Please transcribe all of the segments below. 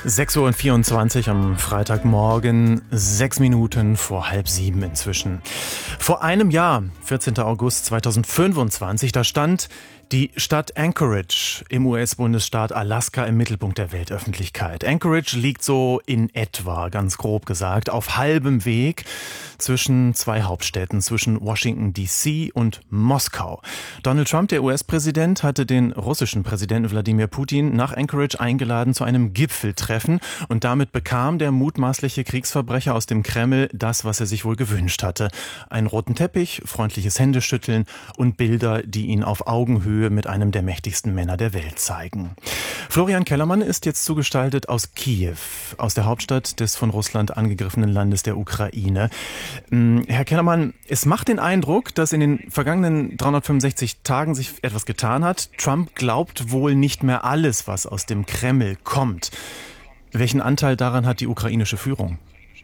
6:24 Uhr am Freitagmorgen, 6 Minuten vor 6:30 inzwischen. Vor einem Jahr, 14. August 2025, da stand die Stadt Anchorage im US-Bundesstaat Alaska im Mittelpunkt der Weltöffentlichkeit. Anchorage liegt so in etwa, ganz grob gesagt, auf halbem Weg zwischen zwei Hauptstädten, zwischen Washington D.C. und Moskau. Donald Trump, der US-Präsident, hatte den russischen Präsidenten Wladimir Putin nach Anchorage eingeladen zu einem Gipfeltreffen und damit bekam der mutmaßliche Kriegsverbrecher aus dem Kreml das, was er sich wohl gewünscht hatte. Einen roten Teppich, freundliches Händeschütteln und Bilder, die ihn auf Augenhöhe mit einem der mächtigsten Männer der Welt zeigen. Florian Kellermann ist jetzt zugeschaltet aus Kiew, aus der Hauptstadt des von Russland angegriffenen Landes der Ukraine. Herr Kellermann, es macht den Eindruck, dass in den vergangenen 365 Tagen sich etwas getan hat. Trump glaubt wohl nicht mehr alles, was aus dem Kreml kommt. Welchen Anteil daran hat die ukrainische Führung?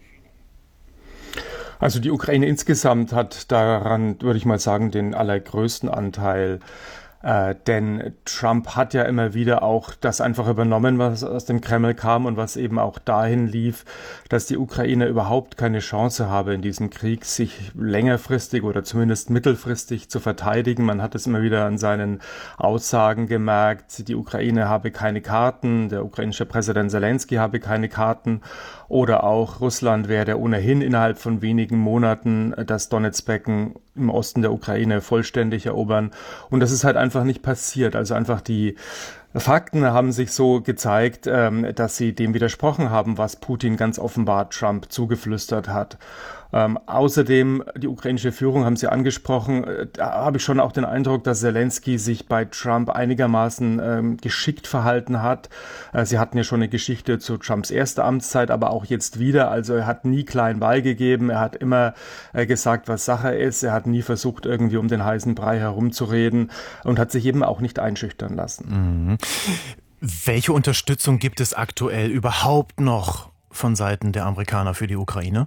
Also die Ukraine insgesamt hat daran, würde ich mal sagen, den allergrößten Anteil. Denn Trump hat ja immer wieder auch das einfach übernommen, was aus dem Kreml kam und was eben auch dahin lief, dass die Ukraine überhaupt keine Chance habe in diesem Krieg, sich längerfristig oder zumindest mittelfristig zu verteidigen. Man hat es immer wieder an seinen Aussagen gemerkt, die Ukraine habe keine Karten, der ukrainische Präsident Zelensky habe keine Karten oder auch Russland werde ohnehin innerhalb von wenigen Monaten das Donezbecken im Osten der Ukraine vollständig erobern. Und das ist halt einfach nicht passiert. Also einfach die Fakten haben sich so gezeigt, dass sie dem widersprochen haben, was Putin ganz offenbar Trump zugeflüstert hat. Außerdem, die ukrainische Führung haben Sie angesprochen, da habe ich schon auch den Eindruck, dass Zelensky sich bei Trump einigermaßen geschickt verhalten hat. Sie hatten ja schon eine Geschichte zu Trumps erster Amtszeit, aber auch jetzt wieder. Also er hat nie klein beigegeben, er hat immer gesagt, was Sache ist. Er hat nie versucht, irgendwie um den heißen Brei herumzureden und hat sich eben auch nicht einschüchtern lassen. Mhm. Welche Unterstützung gibt es aktuell überhaupt noch von Seiten der Amerikaner für die Ukraine?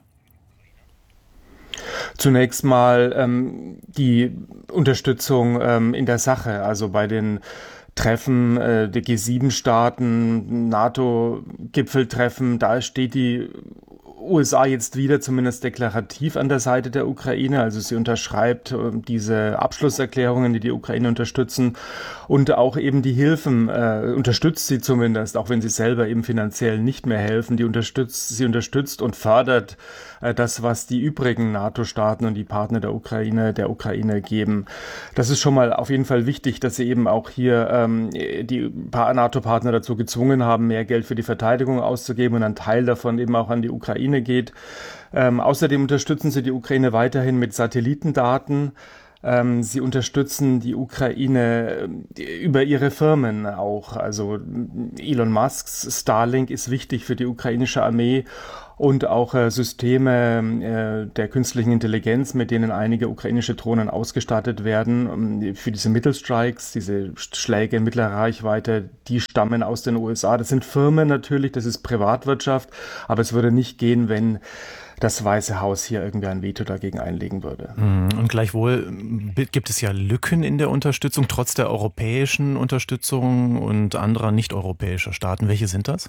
Zunächst mal die Unterstützung in der Sache, also bei den Treffen der G7-Staaten, NATO-Gipfeltreffen, da steht die USA jetzt wieder zumindest deklarativ an der Seite der Ukraine. Also sie unterschreibt diese Abschlusserklärungen, die die Ukraine unterstützen und auch eben die Hilfen unterstützt sie zumindest, auch wenn sie selber eben finanziell nicht mehr helfen. Sie unterstützt und fördert das, was die übrigen NATO-Staaten und die Partner der Ukraine geben. Das ist schon mal auf jeden Fall wichtig, dass sie eben auch hier die NATO-Partner dazu gezwungen haben, mehr Geld für die Verteidigung auszugeben und ein Teil davon eben auch an die Ukraine geht. Außerdem unterstützen sie die Ukraine weiterhin mit Satellitendaten. Sie unterstützen die Ukraine über ihre Firmen auch. Also Elon Musks Starlink ist wichtig für die ukrainische Armee und auch Systeme der künstlichen Intelligenz, mit denen einige ukrainische Drohnen ausgestattet werden. Für diese Mittelstrikes, diese Schläge in mittlerer Reichweite, die stammen aus den USA. Das sind Firmen natürlich, das ist Privatwirtschaft, aber es würde nicht gehen, wenn das Weiße Haus hier irgendwie ein Veto dagegen einlegen würde. Und gleichwohl gibt es ja Lücken in der Unterstützung, trotz der europäischen Unterstützung und anderer nicht-europäischer Staaten. Welche sind das?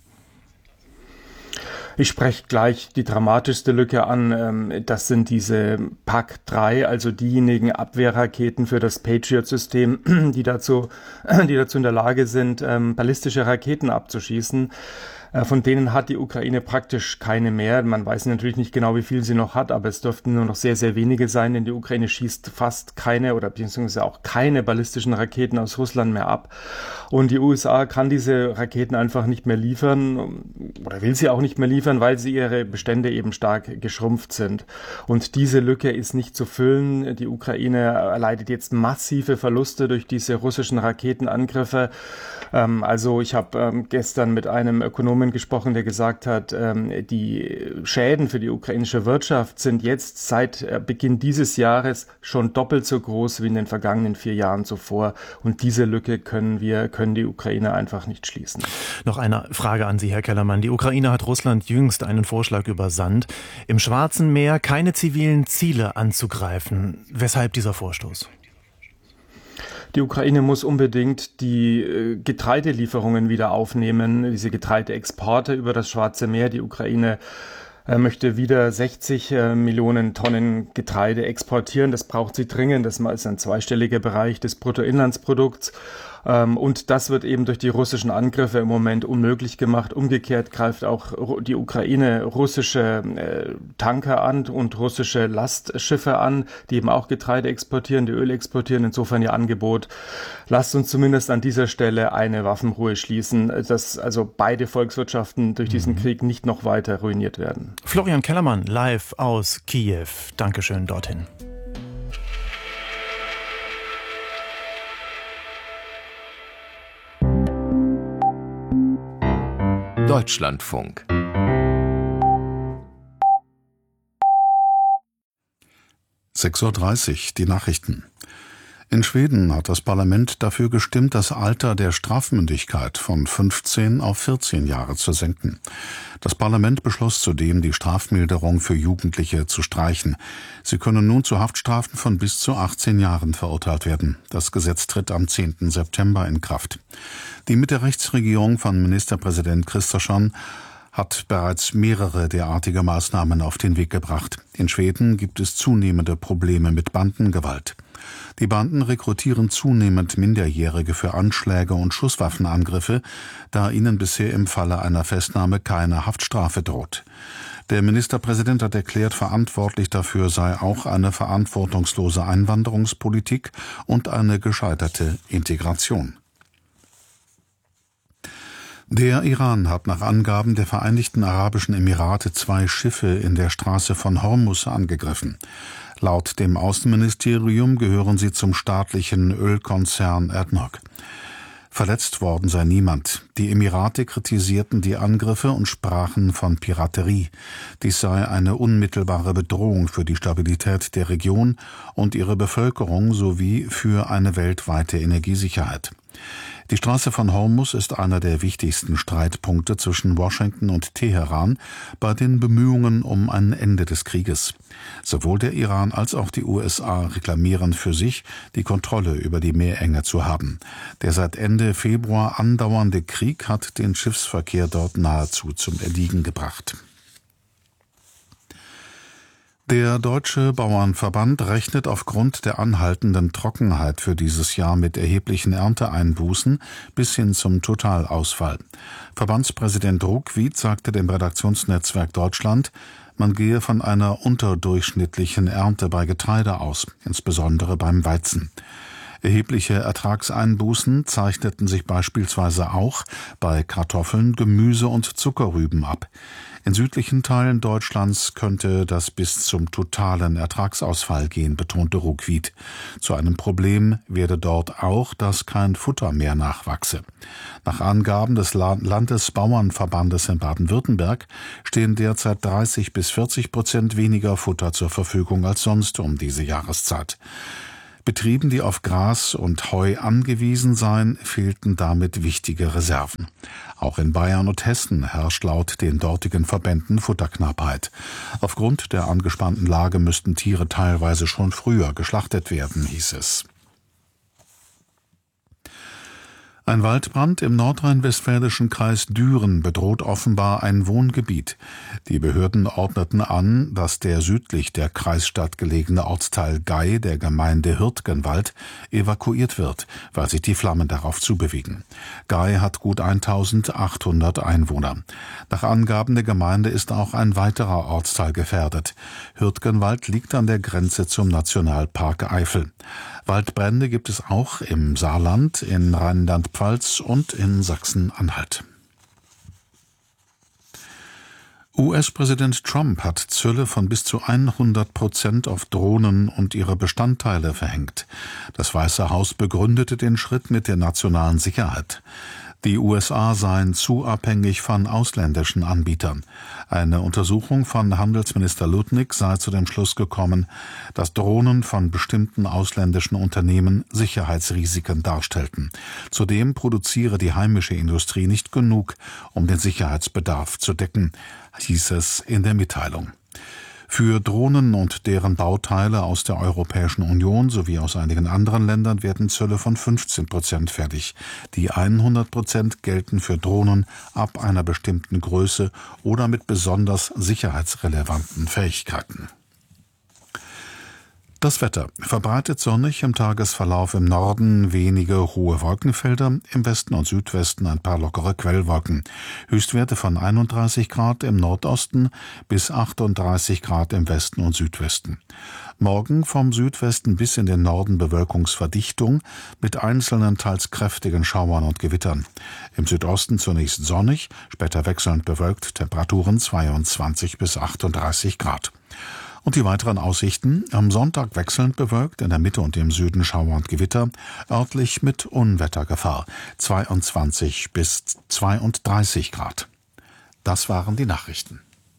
Ich spreche gleich die dramatischste Lücke an. Das sind diese PAC-3, also diejenigen Abwehrraketen für das Patriot-System, die dazu in der Lage sind, ballistische Raketen abzuschießen. Von denen hat die Ukraine praktisch keine mehr. Man weiß natürlich nicht genau, wie viel sie noch hat, aber es dürften nur noch sehr, sehr wenige sein, denn die Ukraine schießt fast keine oder beziehungsweise auch keine ballistischen Raketen aus Russland mehr ab. Und die USA kann diese Raketen einfach nicht mehr liefern oder will sie auch nicht mehr liefern, weil sie ihre Bestände eben stark geschrumpft sind. Und diese Lücke ist nicht zu füllen. Die Ukraine erleidet jetzt massive Verluste durch diese russischen Raketenangriffe. Also ich habe gestern mit einem Ökonomen gesprochen, der gesagt hat, die Schäden für die ukrainische Wirtschaft sind jetzt seit Beginn dieses Jahres schon doppelt so groß wie in den vergangenen 4 Jahren zuvor. Und diese Lücke können die Ukraine einfach nicht schließen. Noch eine Frage an Sie, Herr Kellermann. Die Ukraine hat Russland jüngst einen Vorschlag übersandt, im Schwarzen Meer keine zivilen Ziele anzugreifen. Weshalb dieser Vorstoß? Die Ukraine muss unbedingt die Getreidelieferungen wieder aufnehmen, diese Getreideexporte über das Schwarze Meer. Die Ukraine möchte wieder 60 Millionen Tonnen Getreide exportieren. Das braucht sie dringend. Das ist ein zweistelliger Bereich des Bruttoinlandsprodukts. Und das wird eben durch die russischen Angriffe im Moment unmöglich gemacht. Umgekehrt greift auch die Ukraine russische Tanker an und russische Lastschiffe an, die eben auch Getreide exportieren, die Öl exportieren. Insofern ihr Angebot. Lasst uns zumindest an dieser Stelle eine Waffenruhe schließen, dass also beide Volkswirtschaften durch diesen Krieg nicht noch weiter ruiniert werden. Florian Kellermann, live aus Kiew. Dankeschön dorthin. Deutschlandfunk. (6:30 Uhr), die Nachrichten. In Schweden hat das Parlament dafür gestimmt, das Alter der Strafmündigkeit von 15 auf 14 Jahre zu senken. Das Parlament beschloss zudem, die Strafmilderung für Jugendliche zu streichen. Sie können nun zu Haftstrafen von bis zu 18 Jahren verurteilt werden. Das Gesetz tritt am 10. September in Kraft. Die Mitte-Rechts-Regierung von Ministerpräsident Kristersson hat bereits mehrere derartige Maßnahmen auf den Weg gebracht. In Schweden gibt es zunehmende Probleme mit Bandengewalt. Die Banden rekrutieren zunehmend Minderjährige für Anschläge und Schusswaffenangriffe, da ihnen bisher im Falle einer Festnahme keine Haftstrafe droht. Der Ministerpräsident hat erklärt, verantwortlich dafür sei auch eine verantwortungslose Einwanderungspolitik und eine gescheiterte Integration. Der Iran hat nach Angaben der Vereinigten Arabischen Emirate 2 Schiffe in der Straße von Hormuz angegriffen. Laut dem Außenministerium gehören sie zum staatlichen Ölkonzern ADNOC. Verletzt worden sei niemand. Die Emirate kritisierten die Angriffe und sprachen von Piraterie. Dies sei eine unmittelbare Bedrohung für die Stabilität der Region und ihre Bevölkerung sowie für eine weltweite Energiesicherheit. Die Straße von Hormuz ist einer der wichtigsten Streitpunkte zwischen Washington und Teheran bei den Bemühungen um ein Ende des Krieges. Sowohl der Iran als auch die USA reklamieren für sich, die Kontrolle über die Meerenge zu haben. Der seit Ende Februar andauernde Krieg hat den Schiffsverkehr dort nahezu zum Erliegen gebracht. Der Deutsche Bauernverband rechnet aufgrund der anhaltenden Trockenheit für dieses Jahr mit erheblichen Ernteeinbußen bis hin zum Totalausfall. Verbandspräsident Ruckwied sagte dem Redaktionsnetzwerk Deutschland, man gehe von einer unterdurchschnittlichen Ernte bei Getreide aus, insbesondere beim Weizen. Erhebliche Ertragseinbußen zeichneten sich beispielsweise auch bei Kartoffeln, Gemüse und Zuckerrüben ab. In südlichen Teilen Deutschlands könnte das bis zum totalen Ertragsausfall gehen, betonte Ruckwied. Zu einem Problem werde dort auch, dass kein Futter mehr nachwachse. Nach Angaben des Landesbauernverbandes in Baden-Württemberg stehen derzeit 30-40% weniger Futter zur Verfügung als sonst um diese Jahreszeit. Betrieben, die auf Gras und Heu angewiesen seien, fehlten damit wichtige Reserven. Auch in Bayern und Hessen herrscht laut den dortigen Verbänden Futterknappheit. Aufgrund der angespannten Lage müssten Tiere teilweise schon früher geschlachtet werden, hieß es. Ein Waldbrand im nordrhein-westfälischen Kreis Düren bedroht offenbar ein Wohngebiet. Die Behörden ordneten an, dass der südlich der Kreisstadt gelegene Ortsteil Gei der Gemeinde Hürtgenwald evakuiert wird, weil sich die Flammen darauf zubewegen. Gei hat gut 1800 Einwohner. Nach Angaben der Gemeinde ist auch ein weiterer Ortsteil gefährdet. Hürtgenwald liegt an der Grenze zum Nationalpark Eifel. Waldbrände gibt es auch im Saarland, in Rheinland-Pfalz und in Sachsen-Anhalt. US-Präsident Trump hat Zölle von bis zu 100% auf Drohnen und ihre Bestandteile verhängt. Das Weiße Haus begründete den Schritt mit der nationalen Sicherheit. Die USA seien zu abhängig von ausländischen Anbietern. Eine Untersuchung von Handelsminister Lutnick sei zu dem Schluss gekommen, dass Drohnen von bestimmten ausländischen Unternehmen Sicherheitsrisiken darstellten. Zudem produziere die heimische Industrie nicht genug, um den Sicherheitsbedarf zu decken, hieß es in der Mitteilung. Für Drohnen und deren Bauteile aus der Europäischen Union sowie aus einigen anderen Ländern werden Zölle von 15% fällig. Die 100% gelten für Drohnen ab einer bestimmten Größe oder mit besonders sicherheitsrelevanten Fähigkeiten. Das Wetter: verbreitet sonnig, im Tagesverlauf im Norden wenige hohe Wolkenfelder, im Westen und Südwesten ein paar lockere Quellwolken. Höchstwerte von 31 Grad im Nordosten bis 38 Grad im Westen und Südwesten. Morgen vom Südwesten bis in den Norden Bewölkungsverdichtung mit einzelnen teils kräftigen Schauern und Gewittern. Im Südosten zunächst sonnig, später wechselnd bewölkt, Temperaturen 22 bis 38 Grad. Und die weiteren Aussichten: am Sonntag wechselnd bewölkt, in der Mitte und im Süden Schauer und Gewitter, örtlich mit Unwettergefahr, 22 bis 32 Grad. Das waren die Nachrichten.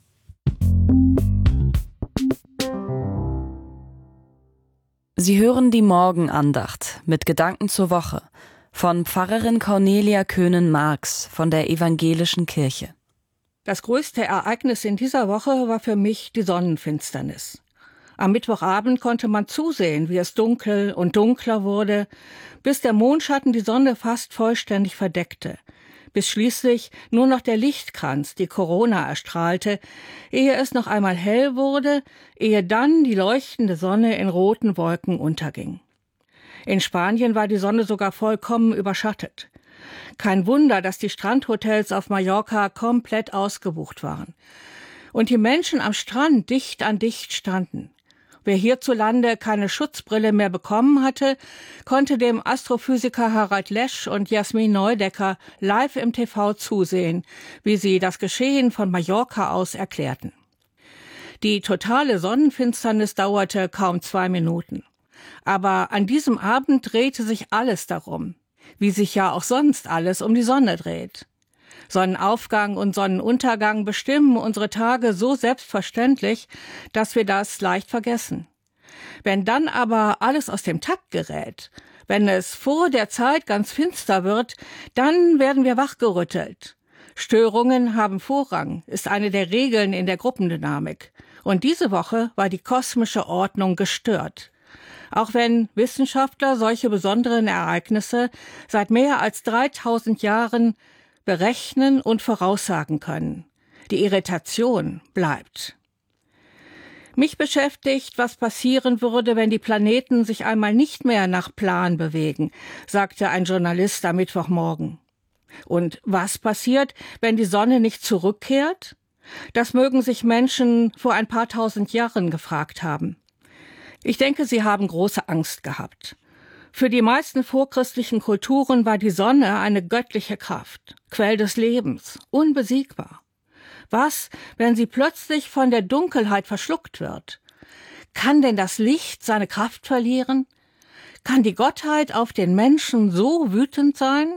Sie hören die Morgenandacht mit Gedanken zur Woche von Pfarrerin Cornelia Köhnen-Marx von der Evangelischen Kirche. Das größte Ereignis in dieser Woche war für mich die Sonnenfinsternis. Am Mittwochabend konnte man zusehen, wie es dunkel und dunkler wurde, bis der Mondschatten die Sonne fast vollständig verdeckte, bis schließlich nur noch der Lichtkranz die Corona erstrahlte, ehe es noch einmal hell wurde, ehe dann die leuchtende Sonne in roten Wolken unterging. In Spanien war die Sonne sogar vollkommen überschattet. Kein Wunder, dass die Strandhotels auf Mallorca komplett ausgebucht waren und die Menschen am Strand dicht an dicht standen. Wer hierzulande keine Schutzbrille mehr bekommen hatte, konnte dem Astrophysiker Harald Lesch und Jasmin Neudecker live im TV zusehen, wie sie das Geschehen von Mallorca aus erklärten. Die totale Sonnenfinsternis dauerte kaum 2 Minuten. Aber an diesem Abend drehte sich alles darum, wie sich ja auch sonst alles um die Sonne dreht. Sonnenaufgang und Sonnenuntergang bestimmen unsere Tage so selbstverständlich, dass wir das leicht vergessen. Wenn dann aber alles aus dem Takt gerät, wenn es vor der Zeit ganz finster wird, dann werden wir wachgerüttelt. Störungen haben Vorrang, ist eine der Regeln in der Gruppendynamik. Und diese Woche war die kosmische Ordnung gestört. Auch wenn Wissenschaftler solche besonderen Ereignisse seit mehr als 3000 Jahren berechnen und voraussagen können. Die Irritation bleibt. Mich beschäftigt, was passieren würde, wenn die Planeten sich einmal nicht mehr nach Plan bewegen, sagte ein Journalist am Mittwochmorgen. Und was passiert, wenn die Sonne nicht zurückkehrt? Das mögen sich Menschen vor ein paar tausend Jahren gefragt haben. Ich denke, sie haben große Angst gehabt. Für die meisten vorchristlichen Kulturen war die Sonne eine göttliche Kraft, Quell des Lebens, unbesiegbar. Was, wenn sie plötzlich von der Dunkelheit verschluckt wird? Kann denn das Licht seine Kraft verlieren? Kann die Gottheit auf den Menschen so wütend sein?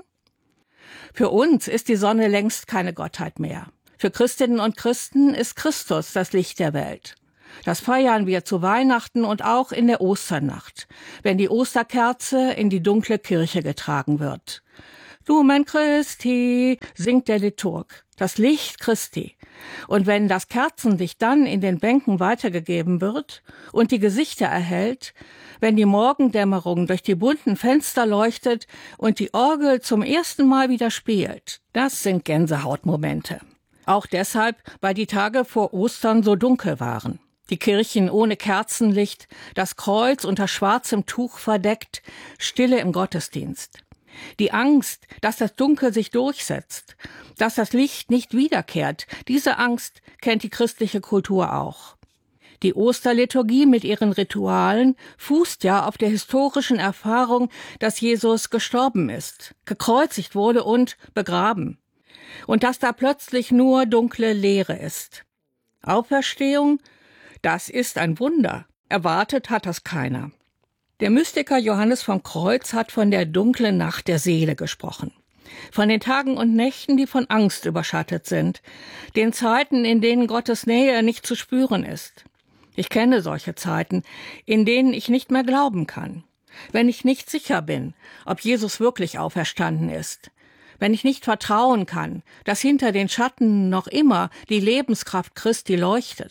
Für uns ist die Sonne längst keine Gottheit mehr. Für Christinnen und Christen ist Christus das Licht der Welt. Das feiern wir zu Weihnachten und auch in der Osternacht, wenn die Osterkerze in die dunkle Kirche getragen wird. Lumen Christi, singt der Liturg, das Licht Christi. Und wenn das Kerzenlicht dann in den Bänken weitergegeben wird und die Gesichter erhellt, wenn die Morgendämmerung durch die bunten Fenster leuchtet und die Orgel zum ersten Mal wieder spielt, das sind Gänsehautmomente. Auch deshalb, weil die Tage vor Ostern so dunkel waren. Die Kirchen ohne Kerzenlicht, das Kreuz unter schwarzem Tuch verdeckt, Stille im Gottesdienst. Die Angst, dass das Dunkel sich durchsetzt, dass das Licht nicht wiederkehrt, diese Angst kennt die christliche Kultur auch. Die Osterliturgie mit ihren Ritualen fußt ja auf der historischen Erfahrung, dass Jesus gestorben ist, gekreuzigt wurde und begraben. Und dass da plötzlich nur dunkle Leere ist. Auferstehung, das ist ein Wunder. Erwartet hat das keiner. Der Mystiker Johannes vom Kreuz hat von der dunklen Nacht der Seele gesprochen. Von den Tagen und Nächten, die von Angst überschattet sind. Den Zeiten, in denen Gottes Nähe nicht zu spüren ist. Ich kenne solche Zeiten, in denen ich nicht mehr glauben kann. Wenn ich nicht sicher bin, ob Jesus wirklich auferstanden ist. Wenn ich nicht vertrauen kann, dass hinter den Schatten noch immer die Lebenskraft Christi leuchtet.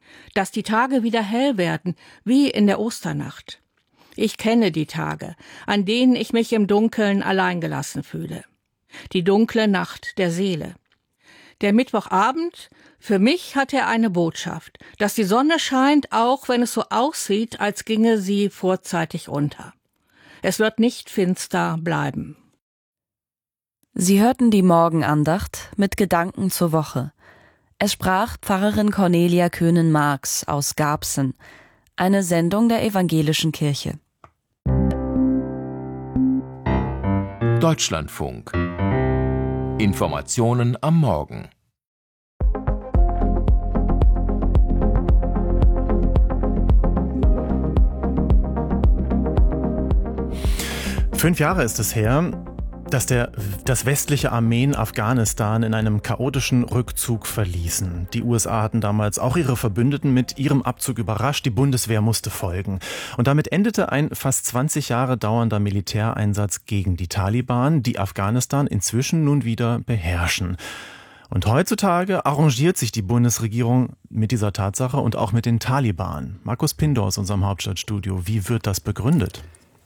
dass die Tage wieder hell werden, wie in der Osternacht. Ich kenne die Tage, an denen ich mich im Dunkeln alleingelassen fühle. Die dunkle Nacht der Seele. Der Mittwochabend, für mich hat er eine Botschaft, dass die Sonne scheint, auch wenn es so aussieht, als ginge sie vorzeitig unter. Es wird nicht finster bleiben. Sie hörten die Morgenandacht mit Gedanken zur Woche. Es sprach Pfarrerin Cornelia Köhnen-Marx aus Garbsen, eine Sendung der Evangelischen Kirche. Deutschlandfunk. Informationen am Morgen. Fünf Jahre ist es her, dass das westliche Armeen Afghanistan in einem chaotischen Rückzug verließen. Die USA hatten damals auch ihre Verbündeten mit ihrem Abzug überrascht. Die Bundeswehr musste folgen. Und damit endete ein fast 20 Jahre dauernder Militäreinsatz gegen die Taliban, die Afghanistan inzwischen nun wieder beherrschen. Und heutzutage arrangiert sich die Bundesregierung mit dieser Tatsache und auch mit den Taliban. Markus Pindor aus unserem Hauptstadtstudio. Wie wird das begründet?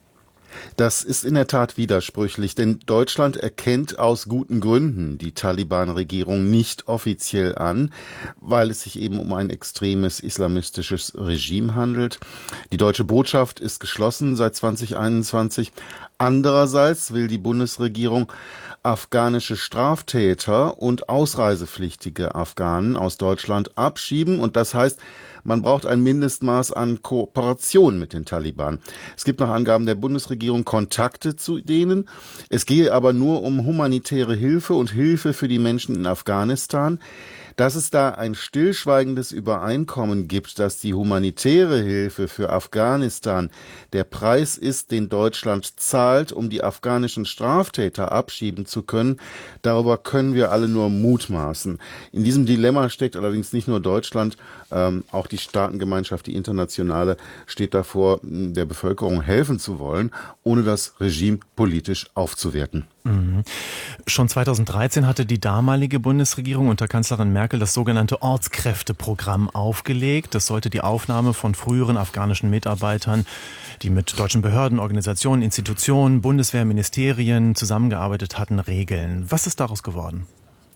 Das ist in der Tat widersprüchlich, denn Deutschland erkennt aus guten Gründen die Taliban-Regierung nicht offiziell an, weil es sich eben um ein extremes islamistisches Regime handelt. Die deutsche Botschaft ist geschlossen seit 2021. Andererseits will die Bundesregierung afghanische Straftäter und ausreisepflichtige Afghanen aus Deutschland abschieben, und das heißt, man braucht ein Mindestmaß an Kooperation mit den Taliban. Es gibt nach Angaben der Bundesregierung Kontakte zu denen. Es gehe aber nur um humanitäre Hilfe und Hilfe für die Menschen in Afghanistan. Dass es da ein stillschweigendes Übereinkommen gibt, dass die humanitäre Hilfe für Afghanistan der Preis ist, den Deutschland zahlt, um die afghanischen Straftäter abschieben zu können, darüber können wir alle nur mutmaßen. In diesem Dilemma steckt allerdings nicht nur Deutschland, auch die Staatengemeinschaft, die internationale, steht davor, der Bevölkerung helfen zu wollen, ohne das Regime politisch aufzuwerten. Mhm. Schon 2013 hatte die damalige Bundesregierung unter Kanzlerin Merkel das sogenannte Ortskräfteprogramm aufgelegt. Das sollte die Aufnahme von früheren afghanischen Mitarbeitern, die mit deutschen Behörden, Organisationen, Institutionen, Bundeswehr, Ministerien zusammengearbeitet hatten, regeln. Was ist daraus geworden?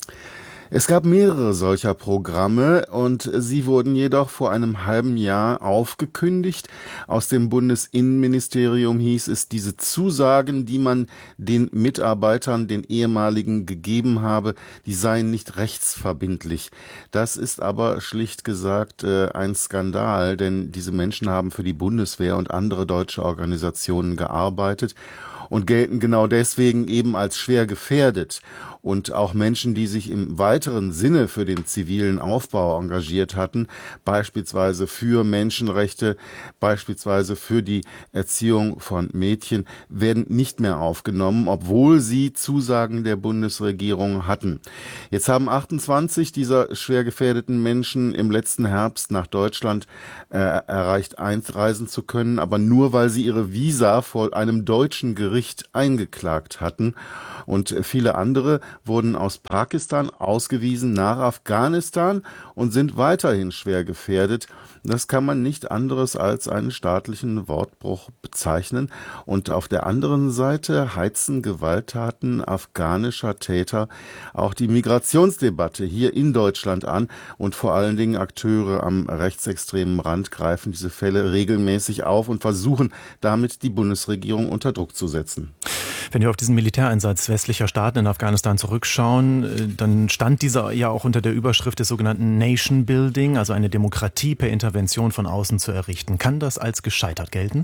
Es gab mehrere solcher Programme und sie wurden jedoch vor einem halben Jahr aufgekündigt. Aus dem Bundesinnenministerium hieß es, diese Zusagen, die man den Mitarbeitern, den ehemaligen, gegeben habe, die seien nicht rechtsverbindlich. Das ist aber schlicht gesagt ein Skandal, denn diese Menschen haben für die Bundeswehr und andere deutsche Organisationen gearbeitet und gelten genau deswegen eben als schwer gefährdet. Und auch Menschen, die sich im weiteren Sinne für den zivilen Aufbau engagiert hatten, beispielsweise für Menschenrechte, beispielsweise für die Erziehung von Mädchen, werden nicht mehr aufgenommen, obwohl sie Zusagen der Bundesregierung hatten. Jetzt haben 28 dieser schwer gefährdeten Menschen im letzten Herbst nach Deutschland erreicht, einreisen zu können, aber nur, weil sie ihre Visa vor einem deutschen Gericht eingeklagt hatten. Und viele andere wurden aus Pakistan ausgewiesen nach Afghanistan und sind weiterhin schwer gefährdet. Das kann man nicht anderes als einen staatlichen Wortbruch bezeichnen. Und auf der anderen Seite heizen Gewalttaten afghanischer Täter auch die Migrationsdebatte hier in Deutschland an. Und vor allen Dingen Akteure am rechtsextremen Rand greifen diese Fälle regelmäßig auf und versuchen damit, die Bundesregierung unter Druck zu setzen. Wenn wir auf diesen Militäreinsatz westlicher Staaten in Afghanistan zurückschauen, dann stand dieser ja auch unter der Überschrift des sogenannten Nation Building, also eine Demokratie per Intervention von außen zu errichten. Kann das als gescheitert gelten?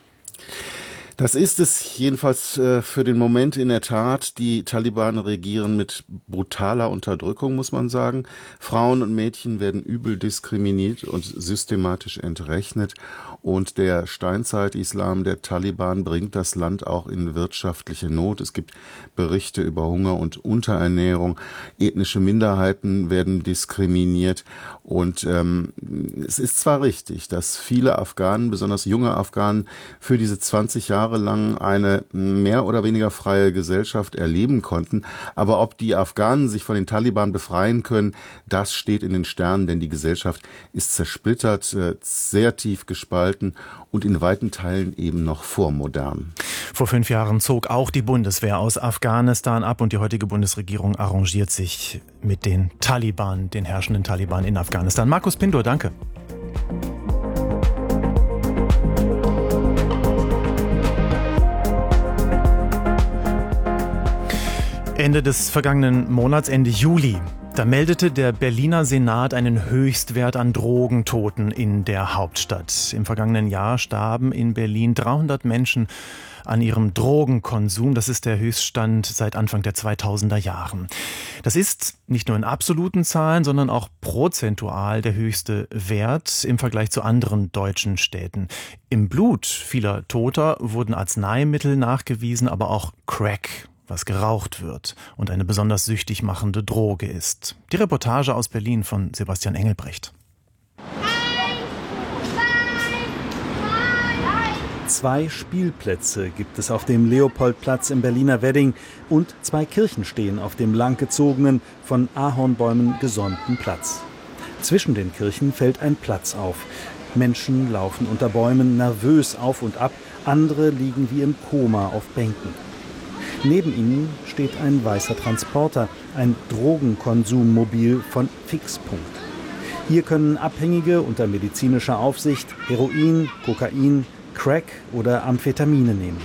Das ist es jedenfalls für den Moment in der Tat. Die Taliban regieren mit brutaler Unterdrückung, muss man sagen. Frauen und Mädchen werden übel diskriminiert und systematisch entrechnet. Und der Steinzeit-Islam der Taliban bringt das Land auch in wirtschaftliche Not. Es gibt Berichte über Hunger und Unterernährung. Ethnische Minderheiten werden diskriminiert. Und es ist zwar richtig, dass viele Afghanen, besonders junge Afghanen, für diese 20 Jahre jahrelang eine mehr oder weniger freie Gesellschaft erleben konnten. Aber ob die Afghanen sich von den Taliban befreien können, das steht in den Sternen, denn die Gesellschaft ist zersplittert, sehr tief gespalten und in weiten Teilen eben noch vormodern. Vor 5 Jahren zog auch die Bundeswehr aus Afghanistan ab und die heutige Bundesregierung arrangiert sich mit den Taliban, den herrschenden Taliban in Afghanistan. Markus Pindur, danke. Ende des vergangenen Monats, Ende Juli, da meldete der Berliner Senat einen Höchstwert an Drogentoten in der Hauptstadt. Im vergangenen Jahr starben in Berlin 300 Menschen an ihrem Drogenkonsum. Das ist der Höchststand seit Anfang der 2000er Jahren. Das ist nicht nur in absoluten Zahlen, sondern auch prozentual der höchste Wert im Vergleich zu anderen deutschen Städten. Im Blut vieler Toter wurden Arzneimittel nachgewiesen, aber auch Crack, was geraucht wird und eine besonders süchtig machende Droge ist. Die Reportage aus Berlin von Sebastian Engelbrecht. 2 Spielplätze gibt es auf dem Leopoldplatz im Berliner Wedding und 2 Kirchen stehen auf dem langgezogenen, von Ahornbäumen gesäumten Platz. Zwischen den Kirchen fällt ein Platz auf. Menschen laufen unter Bäumen nervös auf und ab, andere liegen wie im Koma auf Bänken. Neben ihnen steht ein weißer Transporter, ein Drogenkonsummobil von Fixpunkt. Hier können Abhängige unter medizinischer Aufsicht Heroin, Kokain, Crack oder Amphetamine nehmen.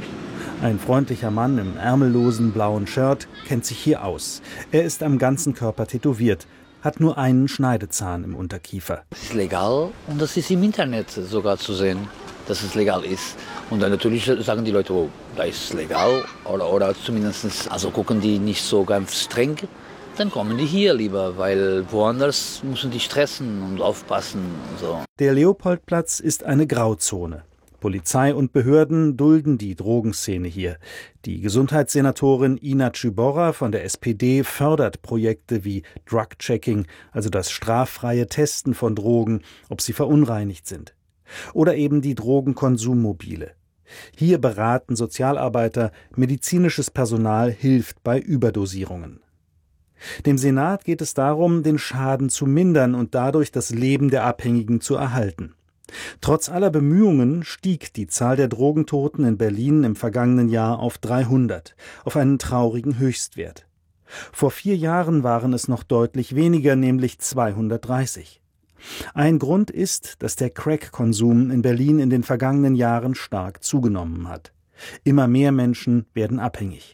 Ein freundlicher Mann im ärmellosen blauen Shirt kennt sich hier aus. Er ist am ganzen Körper tätowiert, hat nur einen Schneidezahn im Unterkiefer. Das ist legal und das ist im Internet sogar zu sehen, dass es legal ist. Und dann natürlich sagen die Leute, oh, da ist legal oder zumindest, also gucken die nicht so ganz streng, dann kommen die hier lieber, weil woanders müssen die stressen und aufpassen und so. Der Leopoldplatz ist eine Grauzone. Polizei und Behörden dulden die Drogenszene hier. Die Gesundheitssenatorin Ina Czybora von der SPD fördert Projekte wie Drug-Checking, also das straffreie Testen von Drogen, ob sie verunreinigt sind. Oder eben die Drogenkonsummobiile. Hier beraten Sozialarbeiter, medizinisches Personal hilft bei Überdosierungen. Dem Senat geht es darum, den Schaden zu mindern und dadurch das Leben der Abhängigen zu erhalten. Trotz aller Bemühungen stieg die Zahl der Drogentoten in Berlin im vergangenen Jahr auf 300, auf einen traurigen Höchstwert. Vor 4 Jahren waren es noch deutlich weniger, nämlich 230. Ein Grund ist, dass der Crack-Konsum in Berlin in den vergangenen Jahren stark zugenommen hat. Immer mehr Menschen werden abhängig.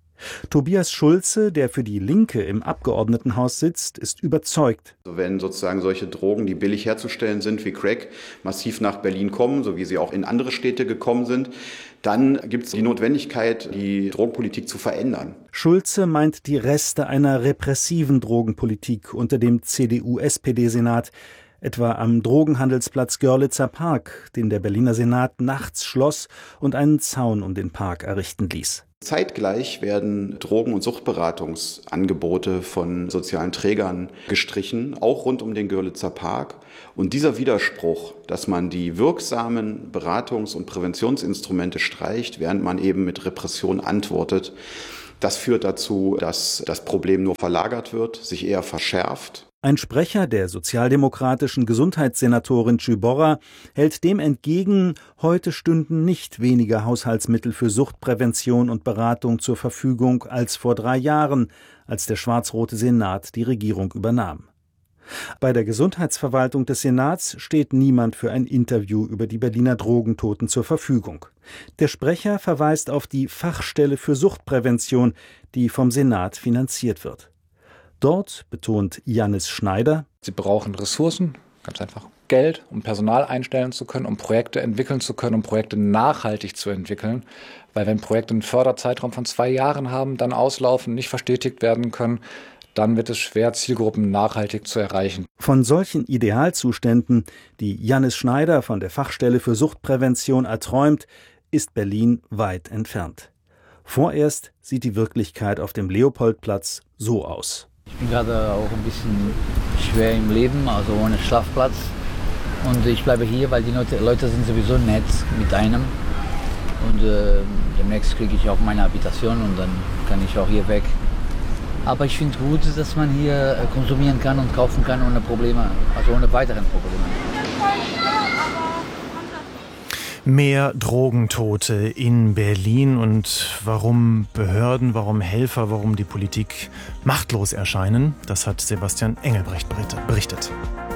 Tobias Schulze, der für die Linke im Abgeordnetenhaus sitzt, ist überzeugt. Wenn sozusagen solche Drogen, die billig herzustellen sind wie Crack, massiv nach Berlin kommen, so wie sie auch in andere Städte gekommen sind, dann gibt es die Notwendigkeit, die Drogenpolitik zu verändern. Schulze meint die Reste einer repressiven Drogenpolitik unter dem CDU-SPD-Senat, etwa am Drogenhandelsplatz Görlitzer Park, den der Berliner Senat nachts schloss und einen Zaun um den Park errichten ließ. Zeitgleich werden Drogen- und Suchtberatungsangebote von sozialen Trägern gestrichen, auch rund um den Görlitzer Park. Und dieser Widerspruch, dass man die wirksamen Beratungs- und Präventionsinstrumente streicht, während man eben mit Repression antwortet, das führt dazu, dass das Problem nur verlagert wird, sich eher verschärft. Ein Sprecher der sozialdemokratischen Gesundheitssenatorin Czybora hält dem entgegen, heute stünden nicht weniger Haushaltsmittel für Suchtprävention und Beratung zur Verfügung als vor 3 Jahren, als der schwarz-rote Senat die Regierung übernahm. Bei der Gesundheitsverwaltung des Senats steht niemand für ein Interview über die Berliner Drogentoten zur Verfügung. Der Sprecher verweist auf die Fachstelle für Suchtprävention, die vom Senat finanziert wird. Dort betont Jannis Schneider: Sie brauchen Ressourcen, ganz einfach Geld, um Personal einstellen zu können, um Projekte entwickeln zu können, um Projekte nachhaltig zu entwickeln. Weil wenn Projekte einen Förderzeitraum von 2 Jahren haben, dann auslaufen, nicht verstetigt werden können, dann wird es schwer, Zielgruppen nachhaltig zu erreichen. Von solchen Idealzuständen, die Jannis Schneider von der Fachstelle für Suchtprävention erträumt, ist Berlin weit entfernt. Vorerst sieht die Wirklichkeit auf dem Leopoldplatz so aus. Ich bin gerade auch ein bisschen schwer im Leben, also ohne Schlafplatz. Und ich bleibe hier, weil die Leute sind sowieso nett mit einem. Und demnächst kriege ich auch meine Habitation und dann kann ich auch hier weg. Aber ich finde gut, dass man hier konsumieren kann und kaufen kann ohne Probleme, also ohne weiteren Probleme. Mehr Drogentote in Berlin und warum Behörden, warum Helfer, warum die Politik machtlos erscheinen, das hat Sebastian Engelbrecht berichtet.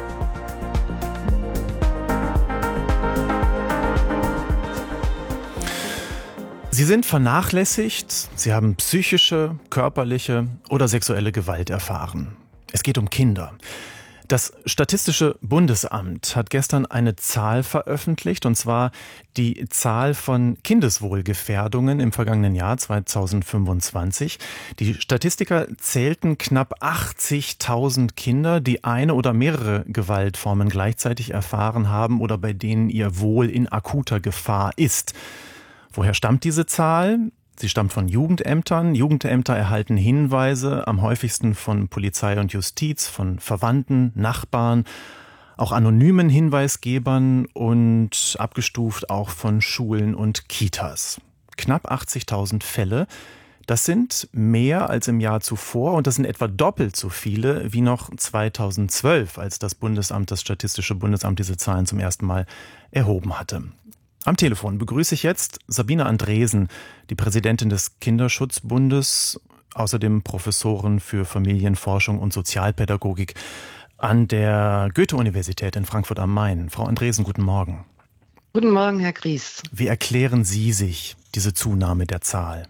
Sie sind vernachlässigt, sie haben psychische, körperliche oder sexuelle Gewalt erfahren. Es geht um Kinder. Das Statistische Bundesamt hat gestern eine Zahl veröffentlicht, und zwar die Zahl von Kindeswohlgefährdungen im vergangenen Jahr 2025. Die Statistiker zählten knapp 80.000 Kinder, die eine oder mehrere Gewaltformen gleichzeitig erfahren haben oder bei denen ihr Wohl in akuter Gefahr ist. Woher stammt diese Zahl? Sie stammt von Jugendämtern. Jugendämter erhalten Hinweise, am häufigsten von Polizei und Justiz, von Verwandten, Nachbarn, auch anonymen Hinweisgebern und abgestuft auch von Schulen und Kitas. Knapp 80.000 Fälle. Das sind mehr als im Jahr zuvor und das sind etwa doppelt so viele wie noch 2012, als das Statistische Bundesamt diese Zahlen zum ersten Mal erhoben hatte. Am Telefon begrüße ich jetzt Sabine Andresen, die Präsidentin des Kinderschutzbundes, außerdem Professorin für Familienforschung und Sozialpädagogik an der Goethe-Universität in Frankfurt am Main. Frau Andresen, guten Morgen. Guten Morgen, Herr Gries. Wie erklären Sie sich diese Zunahme der Zahl?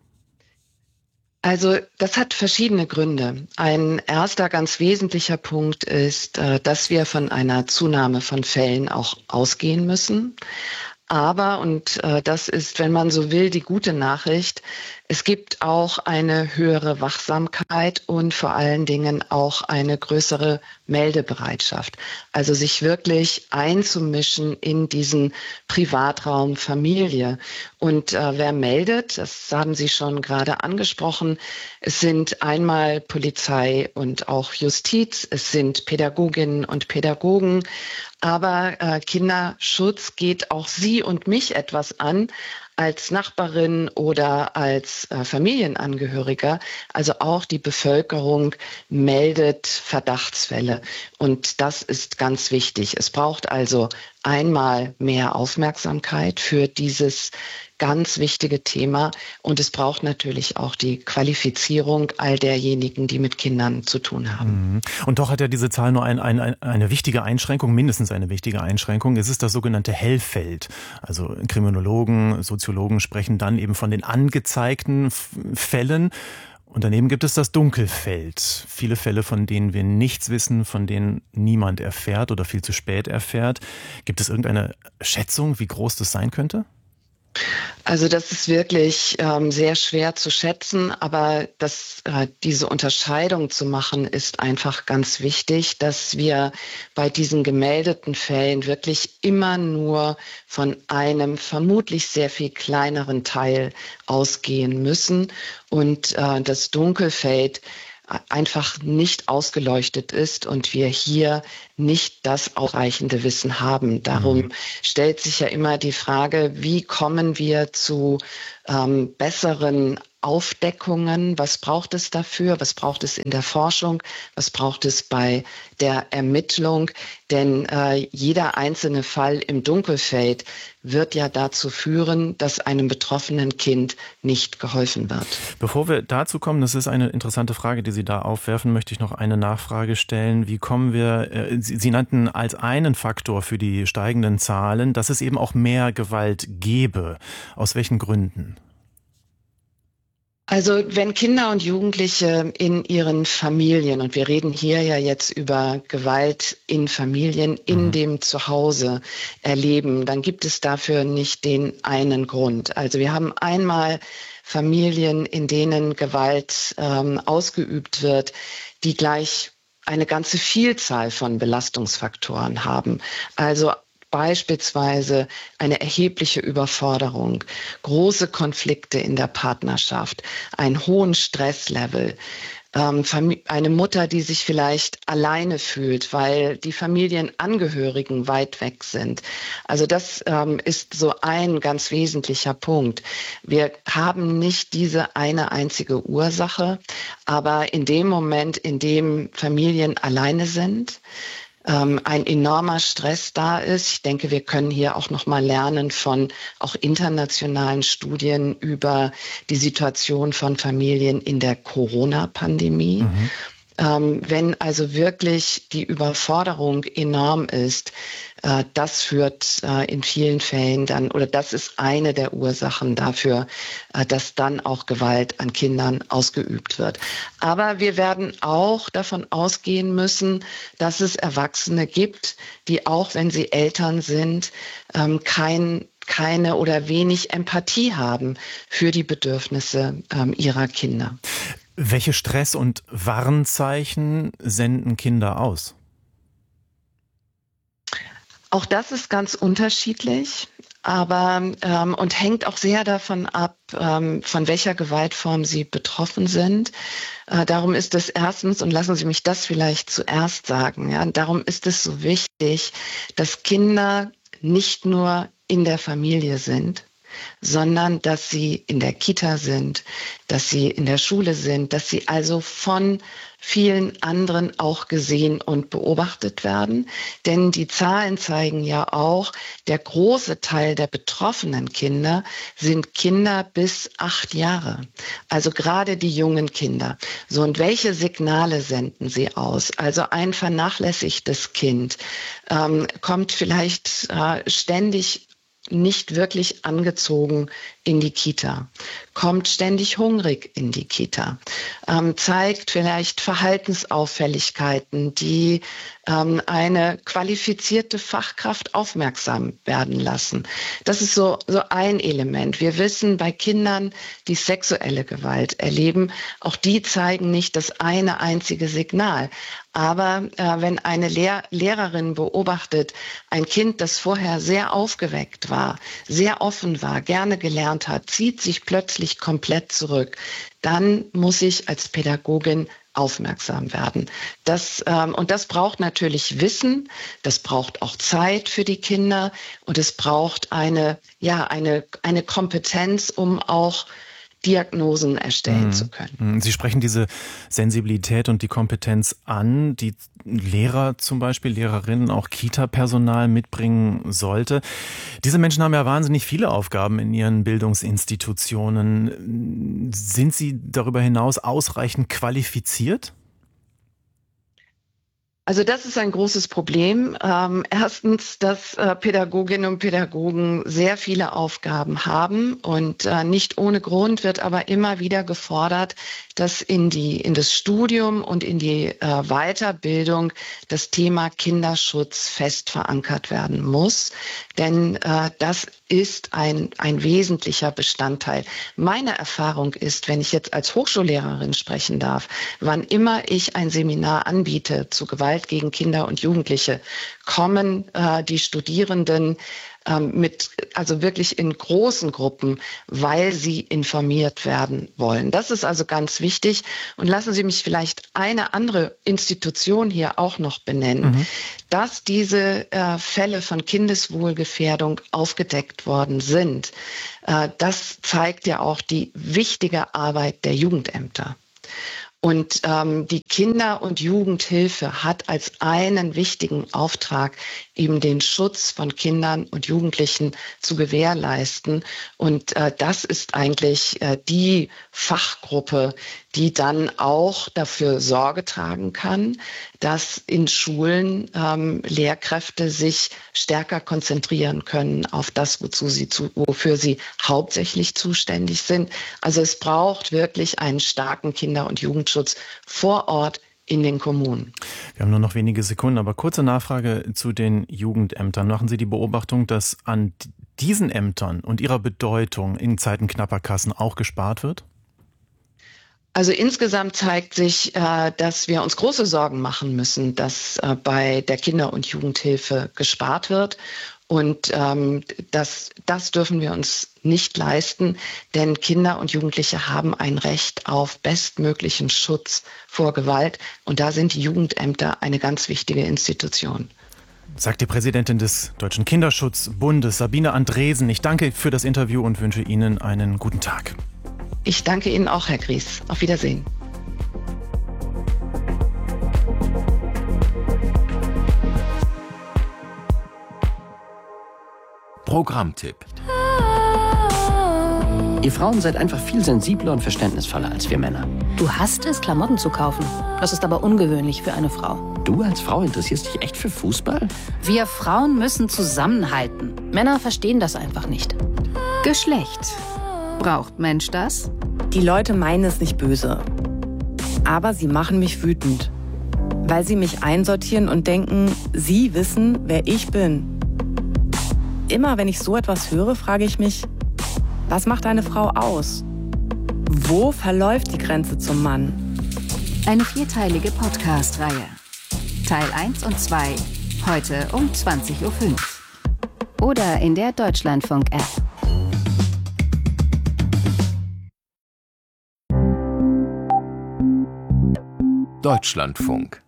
Also das hat verschiedene Gründe. Ein erster ganz wesentlicher Punkt ist, dass wir von einer Zunahme von Fällen auch ausgehen müssen. Aber, und das ist, wenn man so will, die gute Nachricht, es gibt auch eine höhere Wachsamkeit und vor allen Dingen auch eine größere Meldebereitschaft. Also sich wirklich einzumischen in diesen Privatraum Familie. Und wer meldet, das haben Sie schon gerade angesprochen, es sind einmal Polizei und auch Justiz, es sind Pädagoginnen und Pädagogen, aber Kinderschutz geht auch Sie und mich etwas an, als Nachbarin oder als Familienangehöriger. Also auch die Bevölkerung meldet Verdachtsfälle. Und das ist ganz wichtig. Es braucht also einmal mehr Aufmerksamkeit für dieses ganz wichtige Thema. Und es braucht natürlich auch die Qualifizierung all derjenigen, die mit Kindern zu tun haben. Und doch hat ja diese Zahl nur eine wichtige Einschränkung, mindestens eine wichtige Einschränkung. Es ist das sogenannte Hellfeld. Also Kriminologen, Soziologen sprechen dann eben von den angezeigten Fällen. Und daneben gibt es das Dunkelfeld. Viele Fälle, von denen wir nichts wissen, von denen niemand erfährt oder viel zu spät erfährt. Gibt es irgendeine Schätzung, wie groß das sein könnte? Also das ist wirklich sehr schwer zu schätzen, aber diese Unterscheidung zu machen, ist einfach ganz wichtig, dass wir bei diesen gemeldeten Fällen wirklich immer nur von einem vermutlich sehr viel kleineren Teil ausgehen müssen und das Dunkelfeld einfach nicht ausgeleuchtet ist und wir hier nicht das ausreichende Wissen haben. Darum stellt sich ja immer die Frage, wie kommen wir zu besseren Aufdeckungen? Was braucht es dafür? Was braucht es in der Forschung? Was braucht es bei der Ermittlung? Denn jeder einzelne Fall im Dunkelfeld wird ja dazu führen, dass einem betroffenen Kind nicht geholfen wird. Bevor wir dazu kommen, das ist eine interessante Frage, die Sie da aufwerfen, möchte ich noch eine Nachfrage stellen. Wie kommen wir, Sie nannten als einen Faktor für die steigenden Zahlen, dass es eben auch mehr Gewalt gäbe. Aus welchen Gründen? Also wenn Kinder und Jugendliche in ihren Familien, und wir reden hier ja jetzt über Gewalt in Familien, in dem Zuhause erleben, dann gibt es dafür nicht den einen Grund. Also wir haben einmal Familien, in denen Gewalt ausgeübt wird, die gleich eine ganze Vielzahl von Belastungsfaktoren haben. Also beispielsweise eine erhebliche Überforderung, große Konflikte in der Partnerschaft, einen hohen Stresslevel, eine Mutter, die sich vielleicht alleine fühlt, weil die Familienangehörigen weit weg sind. Also das ist so ein ganz wesentlicher Punkt. Wir haben nicht diese eine einzige Ursache, aber in dem Moment, in dem Familien alleine sind, ein enormer Stress da ist. Ich denke, wir können hier auch noch mal lernen von auch internationalen Studien über die Situation von Familien in der Corona-Pandemie. Wenn also wirklich die Überforderung enorm ist, das führt in vielen Fällen dann, oder das ist eine der Ursachen dafür, dass dann auch Gewalt an Kindern ausgeübt wird. Aber wir werden auch davon ausgehen müssen, dass es Erwachsene gibt, die auch, wenn sie Eltern sind, keine oder wenig Empathie haben für die Bedürfnisse ihrer Kinder. Welche Stress- und Warnzeichen senden Kinder aus? Auch das ist ganz unterschiedlich, aber und hängt auch sehr davon ab, von welcher Gewaltform sie betroffen sind. Darum ist es erstens, und lassen Sie mich das vielleicht zuerst sagen, ja, darum ist es so wichtig, dass Kinder nicht nur in der Familie sind, sondern dass sie in der Kita sind, dass sie in der Schule sind, dass sie also von vielen anderen auch gesehen und beobachtet werden. Denn die Zahlen zeigen ja auch, der große Teil der betroffenen Kinder sind Kinder bis 8 Jahre. Also gerade die jungen Kinder. So, und welche Signale senden sie aus? Also ein vernachlässigtes Kind kommt vielleicht ständig nicht wirklich angezogen in die Kita, kommt ständig hungrig in die Kita, zeigt vielleicht Verhaltensauffälligkeiten, die eine qualifizierte Fachkraft aufmerksam werden lassen. Das ist so ein Element. Wir wissen, bei Kindern, die sexuelle Gewalt erleben, auch die zeigen nicht das eine einzige Signal. Aber wenn eine Lehrerin beobachtet, ein Kind, das vorher sehr aufgeweckt war, sehr offen war, gerne gelernt hat, zieht sich plötzlich komplett zurück, dann muss ich als Pädagogin aufmerksam werden. Und das braucht natürlich Wissen, das braucht auch Zeit für die Kinder und es braucht eine Kompetenz, um auch Diagnosen erstellen zu können. Sie sprechen diese Sensibilität und die Kompetenz an, die Lehrer zum Beispiel, Lehrerinnen, auch Kita-Personal mitbringen sollte. Diese Menschen haben ja wahnsinnig viele Aufgaben in ihren Bildungsinstitutionen. Sind sie darüber hinaus ausreichend qualifiziert? Also das ist ein großes Problem. Erstens, dass Pädagoginnen und Pädagogen sehr viele Aufgaben haben und nicht ohne Grund wird aber immer wieder gefordert, dass in das Studium und in die Weiterbildung das Thema Kinderschutz fest verankert werden muss. Denn das ist ein wesentlicher Bestandteil. Meine Erfahrung ist, wenn ich jetzt als Hochschullehrerin sprechen darf, wann immer ich ein Seminar anbiete zu Gewalt gegen Kinder und Jugendliche, kommen die Studierenden also wirklich in großen Gruppen, weil sie informiert werden wollen. Das ist also ganz wichtig. Und lassen Sie mich vielleicht eine andere Institution hier auch noch benennen, dass diese Fälle von Kindeswohlgefährdung aufgedeckt worden sind. Das zeigt ja auch die wichtige Arbeit der Jugendämter. Und die Kinder- und Jugendhilfe hat als einen wichtigen Auftrag, eben den Schutz von Kindern und Jugendlichen zu gewährleisten. Und das ist eigentlich die Fachgruppe, die dann auch dafür Sorge tragen kann, dass in Schulen Lehrkräfte sich stärker konzentrieren können auf das, wofür sie hauptsächlich zuständig sind. Also es braucht wirklich einen starken Kinder- und Jugendschutz vor Ort in den Kommunen. Wir haben nur noch wenige Sekunden, aber kurze Nachfrage zu den Jugendämtern. Machen Sie die Beobachtung, dass an diesen Ämtern und ihrer Bedeutung in Zeiten knapper Kassen auch gespart wird? Also insgesamt zeigt sich, dass wir uns große Sorgen machen müssen, dass bei der Kinder- und Jugendhilfe gespart wird. Und das dürfen wir uns nicht leisten, denn Kinder und Jugendliche haben ein Recht auf bestmöglichen Schutz vor Gewalt. Und da sind die Jugendämter eine ganz wichtige Institution. Sagt die Präsidentin des Deutschen Kinderschutzbundes, Sabine Andresen. Ich danke für das Interview und wünsche Ihnen einen guten Tag. Ich danke Ihnen auch, Herr Gries. Auf Wiedersehen. Programmtipp. Ihr Frauen seid einfach viel sensibler und verständnisvoller als wir Männer. Du hasst es, Klamotten zu kaufen. Das ist aber ungewöhnlich für eine Frau. Du als Frau interessierst dich echt für Fußball? Wir Frauen müssen zusammenhalten. Männer verstehen das einfach nicht. Geschlecht. Braucht Mensch das? Die Leute meinen es nicht böse. Aber sie machen mich wütend. Weil sie mich einsortieren und denken, sie wissen, wer ich bin. Immer wenn ich so etwas höre, frage ich mich, was macht eine Frau aus? Wo verläuft die Grenze zum Mann? Eine 4-teilige Podcast-Reihe. Teil 1 und 2, heute um 20.05 Uhr. Oder in der Deutschlandfunk-App. Deutschlandfunk.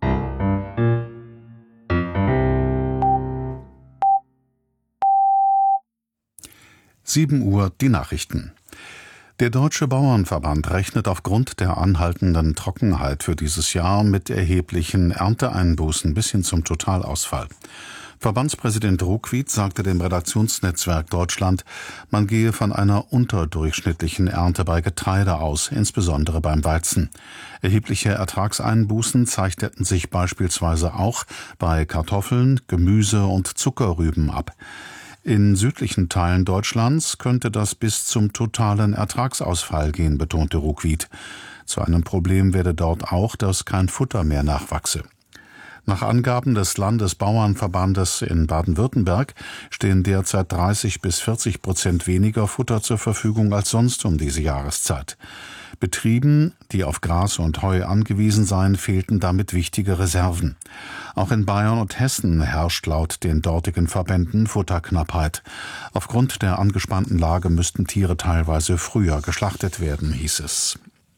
Uhr die Nachrichten. Der Deutsche Bauernverband rechnet aufgrund der anhaltenden Trockenheit für dieses Jahr mit erheblichen Ernteeinbußen bis hin zum Totalausfall. Verbandspräsident Ruckwied sagte dem Redaktionsnetzwerk Deutschland, man gehe von einer unterdurchschnittlichen Ernte bei Getreide aus, insbesondere beim Weizen. Erhebliche Ertragseinbußen zeichneten sich beispielsweise auch bei Kartoffeln, Gemüse und Zuckerrüben ab. In südlichen Teilen Deutschlands könnte das bis zum totalen Ertragsausfall gehen, betonte Ruckwied. Zu einem Problem werde dort auch, dass kein Futter mehr nachwachse. Nach Angaben des Landesbauernverbandes in Baden-Württemberg stehen derzeit 30-40% weniger Futter zur Verfügung als sonst um diese Jahreszeit. Betrieben, die auf Gras und Heu angewiesen seien, fehlten damit wichtige Reserven. Auch in Bayern und Hessen herrscht laut den dortigen Verbänden Futterknappheit. Aufgrund der angespannten Lage müssten Tiere teilweise früher geschlachtet werden, hieß es.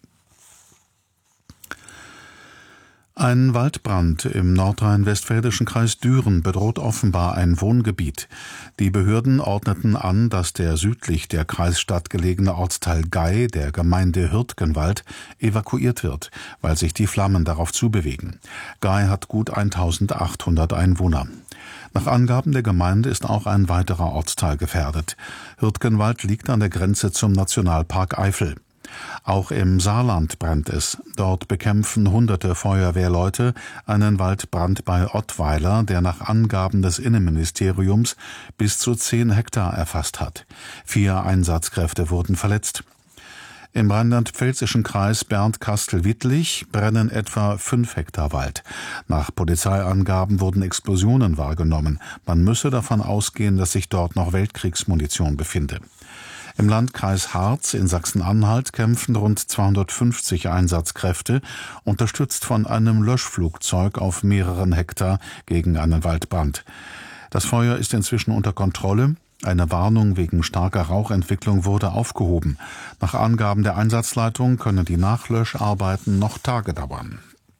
Ein Waldbrand im nordrhein-westfälischen Kreis Düren bedroht offenbar ein Wohngebiet. Die Behörden ordneten an, dass der südlich der Kreisstadt gelegene Ortsteil Gei der Gemeinde Hürtgenwald evakuiert wird, weil sich die Flammen darauf zubewegen. Gei hat gut 1800 Einwohner. Nach Angaben der Gemeinde ist auch ein weiterer Ortsteil gefährdet. Hürtgenwald liegt an der Grenze zum Nationalpark Eifel. Auch im Saarland brennt es. Dort bekämpfen hunderte Feuerwehrleute einen Waldbrand bei Ottweiler, der nach Angaben des Innenministeriums bis zu 10 Hektar erfasst hat. 4 Einsatzkräfte wurden verletzt. Im rheinland-pfälzischen Kreis Bernd-Kastel-Wittlich brennen etwa 5 Hektar Wald. Nach Polizeiangaben wurden Explosionen wahrgenommen. Man müsse davon ausgehen, dass sich dort noch Weltkriegsmunition befinde. Im Landkreis Harz in Sachsen-Anhalt kämpfen rund 250 Einsatzkräfte, unterstützt von einem Löschflugzeug auf mehreren Hektar gegen einen Waldbrand. Das Feuer ist inzwischen unter Kontrolle. Eine Warnung wegen starker Rauchentwicklung wurde aufgehoben. Nach Angaben der Einsatzleitung können die Nachlöscharbeiten noch Tage dauern.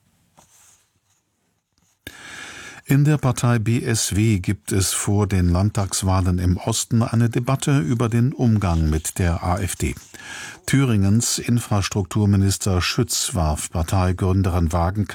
In der Partei BSW gibt es vor den Landtagswahlen im Osten eine Debatte über den Umgang mit der AfD. Thüringens Infrastrukturminister Schütz warf Parteigründerin Wagenknecht